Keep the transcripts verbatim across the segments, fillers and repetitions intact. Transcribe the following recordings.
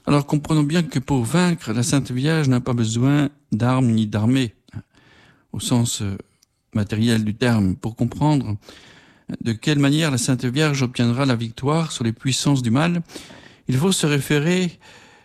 Alors comprenons bien que pour vaincre, la Sainte Vierge n'a pas besoin d'armes ni d'armée, au sens matériel du terme. Pour comprendre de quelle manière la Sainte Vierge obtiendra la victoire sur les puissances du mal, il faut se référer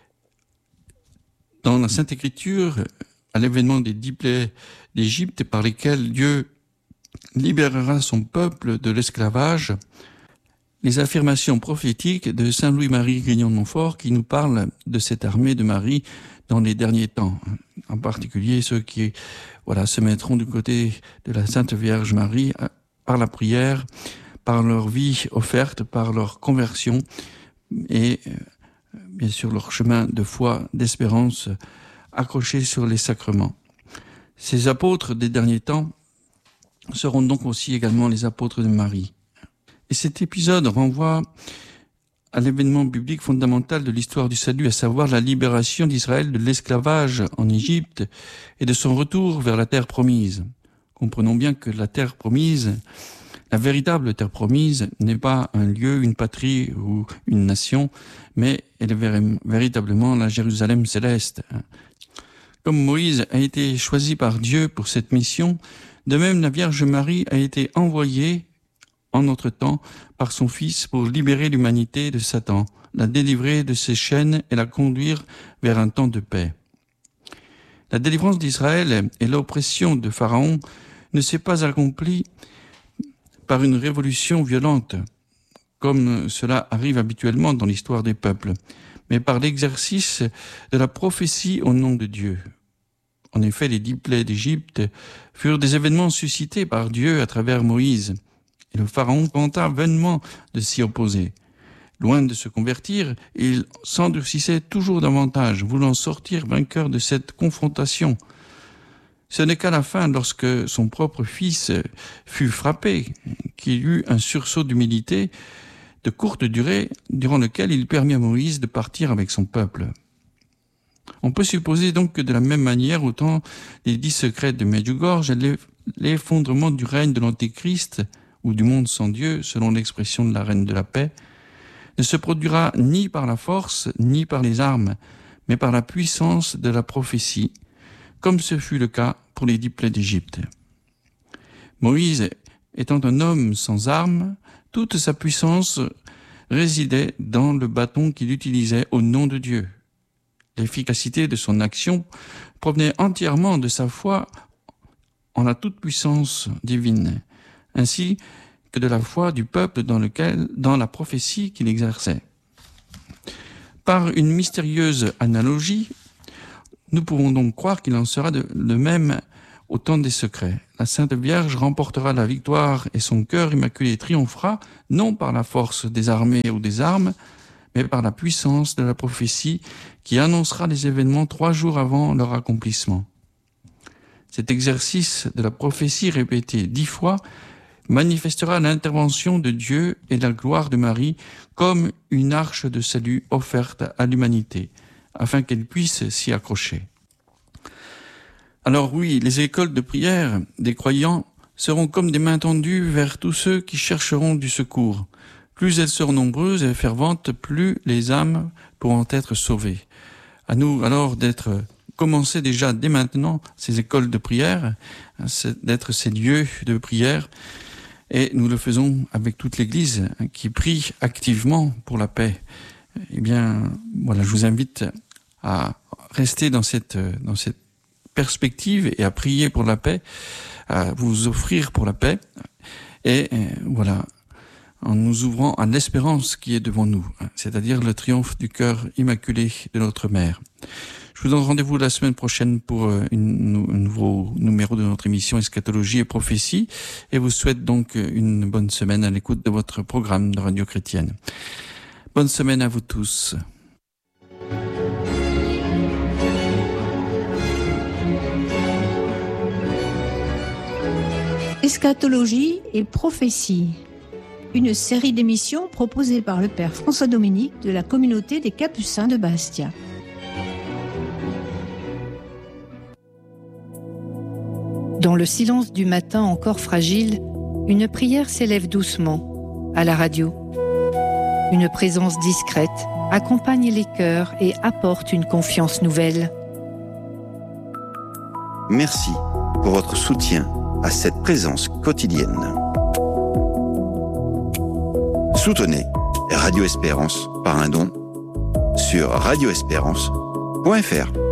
dans la Sainte Écriture à l'événement des dix plaies d'Égypte par lesquelles Dieu libérera son peuple de l'esclavage. Les affirmations prophétiques de saint Louis-Marie Grignon de Montfort qui nous parlent de cette armée de Marie dans les derniers temps. En particulier ceux qui voilà, se mettront du côté de la Sainte Vierge Marie par la prière, par leur vie offerte, par leur conversion et bien sûr leur chemin de foi, d'espérance accroché sur les sacrements. Ces apôtres des derniers temps seront donc aussi également les apôtres de Marie. Et cet épisode renvoie à l'événement biblique fondamental de l'histoire du salut, à savoir la libération d'Israël de l'esclavage en Égypte et de son retour vers la terre promise. Comprenons bien que la terre promise, la véritable terre promise, n'est pas un lieu, une patrie ou une nation, mais elle est véritablement la Jérusalem céleste. Comme Moïse a été choisi par Dieu pour cette mission, de même la Vierge Marie a été envoyée en notre temps par son Fils pour libérer l'humanité de Satan, la délivrer de ses chaînes et la conduire vers un temps de paix. La délivrance d'Israël et l'oppression de Pharaon ne s'est pas accomplie par une révolution violente, comme cela arrive habituellement dans l'histoire des peuples, mais par l'exercice de la prophétie au nom de Dieu. En effet, les dix plaies d'Égypte furent des événements suscités par Dieu à travers Moïse, et le Pharaon tenta vainement de s'y opposer. Loin de se convertir, il s'endurcissait toujours davantage, voulant sortir vainqueur de cette confrontation. Ce n'est qu'à la fin, lorsque son propre fils fut frappé, qu'il eut un sursaut d'humilité de courte durée, durant lequel il permit à Moïse de partir avec son peuple. On peut supposer donc que de la même manière, au temps des dix secrets de Medjugorje, l'effondrement du règne de l'Antéchrist, ou du monde sans Dieu, selon l'expression de la Reine de la Paix, ne se produira ni par la force, ni par les armes, mais par la puissance de la prophétie, comme ce fut le cas pour les dix plaies d'Égypte. Moïse, étant un homme sans armes, toute sa puissance résidait dans le bâton qu'il utilisait au nom de Dieu. L'efficacité de son action provenait entièrement de sa foi en la toute-puissance divine, ainsi que de la foi du peuple dans lequel, dans la prophétie qu'il exerçait. Par une mystérieuse analogie, nous pouvons donc croire qu'il en sera de, de même au temps des secrets. La Sainte Vierge remportera la victoire et son cœur immaculé triomphera, non par la force des armées ou des armes, mais par la puissance de la prophétie qui annoncera les événements trois jours avant leur accomplissement. Cet exercice de la prophétie répété dix fois manifestera l'intervention de Dieu et la gloire de Marie comme une arche de salut offerte à l'humanité, afin qu'elle puisse s'y accrocher. Alors oui, les écoles de prière des croyants seront comme des mains tendues vers tous ceux qui chercheront du secours. Plus elles seront nombreuses et ferventes, plus les âmes pourront être sauvées. À nous alors d'être, commencer déjà dès maintenant ces écoles de prière, d'être ces lieux de prière. Et nous le faisons avec toute l'Église qui prie activement pour la paix. Eh bien, voilà, je vous invite à rester dans cette, dans cette perspective et à prier pour la paix, à vous offrir pour la paix. Et voilà, en nous ouvrant à l'espérance qui est devant nous, c'est-à-dire le triomphe du cœur immaculé de notre Mère. Je vous donne rendez-vous la semaine prochaine pour une, un nouveau numéro de notre émission Eschatologie et Prophétie et vous souhaite donc une bonne semaine à l'écoute de votre programme de Radio Chrétienne. Bonne semaine à vous tous. Eschatologie et Prophétie, une série d'émissions proposée par le Père François Dominique de la communauté des Capucins de Bastia. Dans le silence du matin encore fragile, une prière s'élève doucement, à la radio. Une présence discrète accompagne les cœurs et apporte une confiance nouvelle. Merci pour votre soutien à cette présence quotidienne. Soutenez Radio Espérance par un don sur radio espérance point f r.